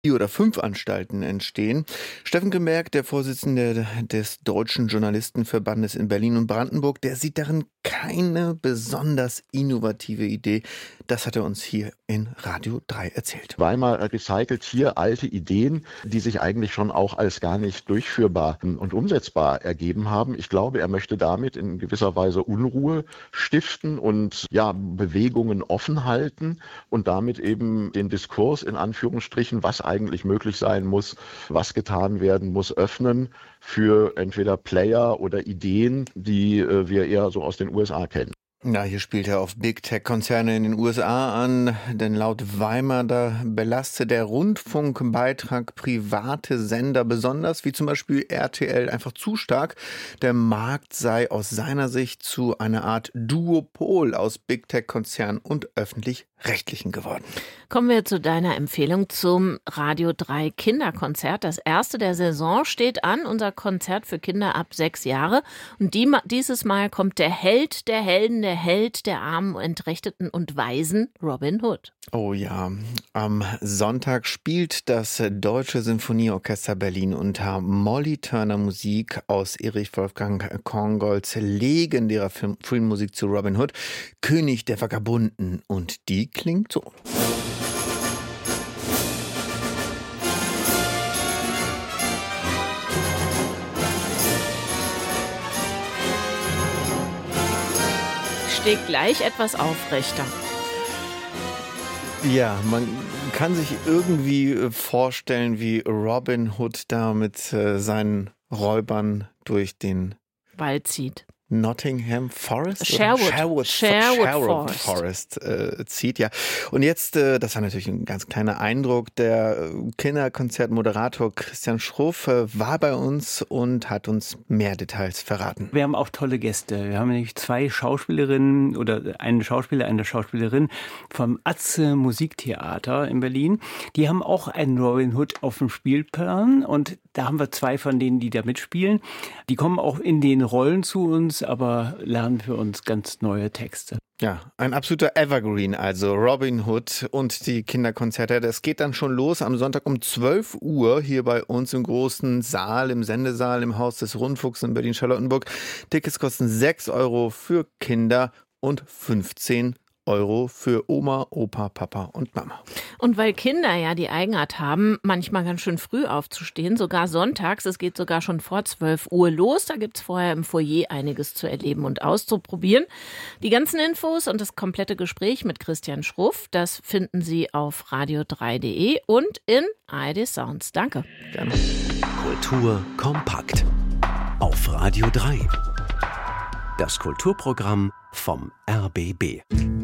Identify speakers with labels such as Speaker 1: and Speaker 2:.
Speaker 1: oder 5 Anstalten entstehen. Steffen Gemberg, der Vorsitzende des Deutschen Journalistenverbandes in Berlin und Brandenburg, der sieht darin keine besonders innovative Idee. Das hat er uns hier in Radio 3 erzählt.
Speaker 2: Weimar recycelt hier alte Ideen, die sich eigentlich schon auch als gar nicht durchführbar und umsetzbar ergeben haben. Ich glaube, er möchte damit in gewisser Weise Unruhe stiften und Bewegungen offen halten und damit eben den Diskurs in Anführungsstrichen, was eigentlich möglich sein muss, was getan werden muss, öffnen für entweder Player oder Ideen, die wir eher so aus den USA kennen.
Speaker 1: Ja, hier spielt er auf Big Tech-Konzerne in den USA an, denn laut Weimar, da belaste der Rundfunkbeitrag private Sender besonders, wie zum Beispiel RTL, einfach zu stark. Der Markt sei aus seiner Sicht zu einer Art Duopol aus Big Tech-Konzernen und Öffentlich-Rechtlichen geworden.
Speaker 3: Kommen wir zu deiner Empfehlung zum Radio 3 Kinderkonzert. Das erste der Saison steht an, unser Konzert für Kinder ab 6 Jahre. Und dieses Mal kommt der Held der Helden, der Held der Armen, Entrechteten und Waisen, Robin Hood.
Speaker 1: Oh ja, am Sonntag spielt das Deutsche Sinfonieorchester Berlin unter Molly Turner Musik aus Erich Wolfgang Korngolds legendärer Filmmusik zu Robin Hood, König der Vagabunden. Und die klingt so.
Speaker 3: Steht gleich etwas aufrechter.
Speaker 1: Ja, man kann sich irgendwie vorstellen, wie Robin Hood da mit seinen Räubern durch den
Speaker 3: Wald zieht.
Speaker 1: Nottingham Forest?
Speaker 3: Sherwood
Speaker 1: Forest zieht, ja. Und jetzt, das war natürlich ein ganz kleiner Eindruck, der Kinderkonzertmoderator Christian Schruff war bei uns und hat uns mehr Details verraten.
Speaker 4: Wir haben auch tolle Gäste. Wir haben nämlich 2 Schauspielerinnen oder einen Schauspieler, eine Schauspielerin vom Atze Musiktheater in Berlin. Die haben auch einen Robin Hood auf dem Spielplan und da haben wir 2 von denen, die da mitspielen. Die kommen auch in den Rollen zu uns, aber lernen für uns ganz neue Texte.
Speaker 1: Ja, ein absoluter Evergreen, also Robin Hood und die Kinderkonzerte. Das geht dann schon los am Sonntag um 12 Uhr hier bei uns im großen Saal, im Sendesaal, im Haus des Rundfunks in Berlin-Charlottenburg. Tickets kosten 6 € für Kinder und 15 € für Oma, Opa, Papa und Mama.
Speaker 3: Und weil Kinder ja die Eigenart haben, manchmal ganz schön früh aufzustehen, sogar sonntags, es geht sogar schon vor 12 Uhr los, da gibt's vorher im Foyer einiges zu erleben und auszuprobieren. Die ganzen Infos und das komplette Gespräch mit Christian Schruff, das finden Sie auf radio3.de und in ARD Sounds. Danke.
Speaker 1: Gerne.
Speaker 5: Kultur kompakt auf Radio 3. Das Kulturprogramm vom RBB.